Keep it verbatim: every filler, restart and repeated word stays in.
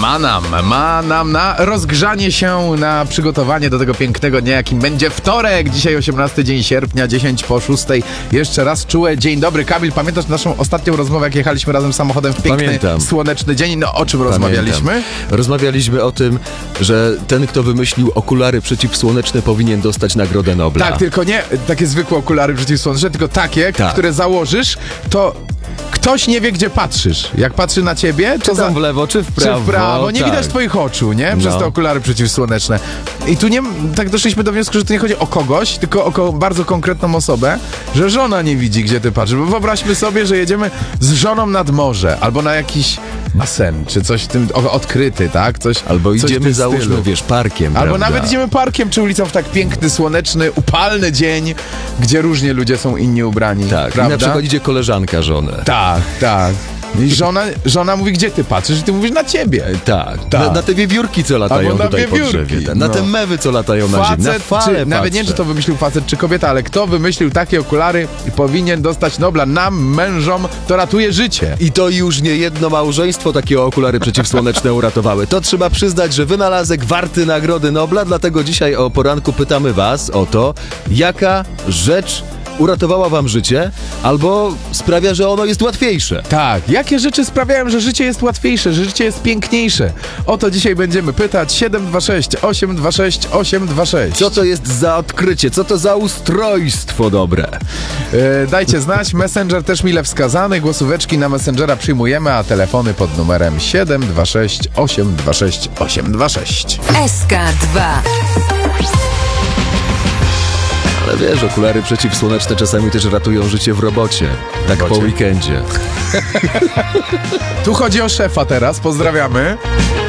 ma nam, ma nam na rozgrzanie się, na przygotowanie do tego pięknego dnia, jakim będzie wtorek. Dzisiaj osiemnasty dzień sierpnia, dziesięć po szóstej. Jeszcze raz czułe dzień dobry. Kamil, pamiętasz naszą ostatnią rozmowę, jak jechaliśmy razem samochodem w piękny, Pamiętam. słoneczny dzień? No o czym Pamiętam. rozmawialiśmy? Rozmawialiśmy o tym, że ten, kto wymyślił okulary przeciwsłoneczne, powinien dostać Nagrodę Nobla. Tak, tylko nie takie zwykłe okulary przeciwsłoneczne, tylko takie, Tak. które założysz, to ktoś nie wie, gdzie patrzysz. Jak patrzy na ciebie, to Czy tam w lewo, czy w Czy prawo. w prawo. Nie tak. widać twoich oczu, nie? Przez No. te okulary przeciwsłoneczne. I tu nie, tak doszliśmy do wniosku, że to nie chodzi o kogoś, tylko o ko- bardzo konkretną osobę, że żona nie widzi, gdzie ty patrzysz. Bo wyobraźmy sobie, że jedziemy z żoną nad morze, albo na jakiś basen, czy coś w tym o, odkryty, tak? Coś, Albo coś w idziemy, tym załóżmy, stylu. wiesz, parkiem, Albo prawda? nawet idziemy parkiem czy ulicą w tak piękny, słoneczny, upalny dzień, gdzie różnie ludzie są inni ubrani. Tak, prawda? i na przykład idzie koleżanka żonę. Tak, tak. I żona, żona mówi, gdzie ty patrzysz? I ty mówisz na ciebie. Tak, Tak. Na, na te wiewiórki, co latają Albo na tutaj po wiewiórki, drzewie. Na no. te mewy, co latają na ziemi. Na Facet, fale czy, nawet nie wiem, czy to wymyślił facet, czy kobieta, ale kto wymyślił takie okulary i powinien dostać Nobla? Nam, mężom, to ratuje życie. I to już nie jedno małżeństwo takie okulary przeciwsłoneczne uratowały. To trzeba przyznać, że wynalazek warty Nagrody Nobla, dlatego dzisiaj o poranku pytamy was o to, jaka rzecz uratowała wam życie, albo sprawia, że ono jest łatwiejsze. Tak, jakie rzeczy sprawiają, że życie jest łatwiejsze, że życie jest piękniejsze? O to dzisiaj będziemy pytać. siedem dwa sześć, osiem dwa sześć, osiem dwa sześć. Co to jest za odkrycie? Co to za ustrojstwo dobre? E, dajcie znać, Messenger też mile wskazany, głosóweczki na Messengera przyjmujemy, a telefony pod numerem siedem dwa sześć, osiem dwa sześć, osiem dwa sześć. S K dwa. Ale wiesz, okulary przeciwsłoneczne czasami też ratują życie w robocie. Tak robocie. po weekendzie. Tu chodzi o szefa teraz, pozdrawiamy.